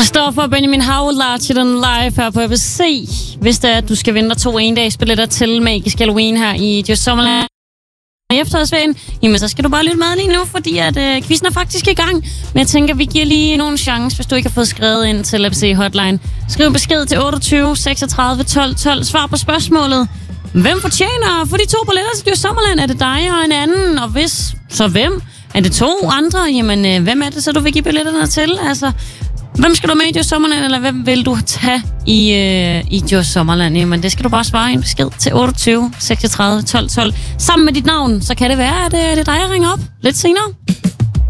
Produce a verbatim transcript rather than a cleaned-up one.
Christoffer og Benjamin Havlaarch den live her på A B C. Hvis det er, at du skal vinde dig to endagsbilletter til Magisk Halloween her i Djurs Sommerland i efterårsferien, jamen så skal du bare lytte med lige nu, fordi at øh, quizzen er faktisk i gang. Men jeg tænker, vi giver lige nogle chance, hvis du ikke har fået skrevet ind til A B C Hotline. Skriv besked til otteogtyve seksogtredive tolv tolv. Svar på spørgsmålet. Hvem fortjener for de to billetter til Djurs Sommerland? Er det dig og en anden? Og hvis, så hvem? Er det to andre? Jamen, øh, hvem er det så, du vil give billetterne til? Altså, hvem skal du med i Djurs Sommerland, eller hvem vil du tage i, øh, i Djurs Sommerland? Jamen, det skal du bare svare en besked til otteogtyve seksogtredive tolv tolv. Sammen med dit navn, så kan det være, at øh, det er dig, jeg ringer op lidt senere.